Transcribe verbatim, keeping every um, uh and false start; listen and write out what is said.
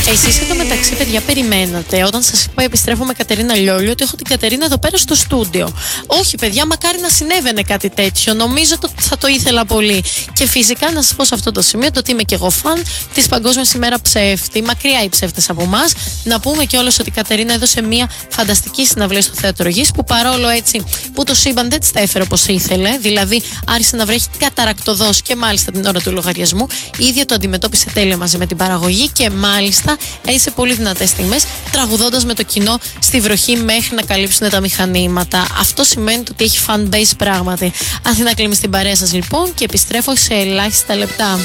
Εσείς εδώ μεταξύ, παιδιά, περιμένατε όταν σας είπα επιστρέφω με Κατερίνα Λιόλιο ότι έχω την Κατερίνα εδώ πέρα στο στούντιο. Όχι, παιδιά, μακάρι να συνέβαινε κάτι τέτοιο. Νομίζω ότι θα το ήθελα πολύ. Και φυσικά να σας πω σε αυτό το σημείο το ότι είμαι και εγώ φαν της Παγκόσμιας ημέρα ψεύτη. Μακριά οι ψεύτες από εμάς. Να πούμε κιόλας ότι η Κατερίνα έδωσε μια φανταστική συναυλία στο Θέατρο Γης που παρόλο έτσι που το σύμπαν δεν της τα έφερε όπως ήθελε. Δηλαδή άρχισε να βρέχει καταρακτωδώς και μάλιστα την ώρα του λογαριασμού. Η ίδια το αντιμετώπισε τέλεια μαζί με την παραγωγή και μάλιστα έζησε πολύ δυνατές στιγμές τραγουδώντας με το κοινό στη βροχή μέχρι να καλύψουν τα μηχανήματα. Αυτό σημαίνει ότι έχει fan base πράγματι. Αθήνα Κλίμη στην παρέα σας λοιπόν και επιστρέφω σε ελάχιστα λεπτά.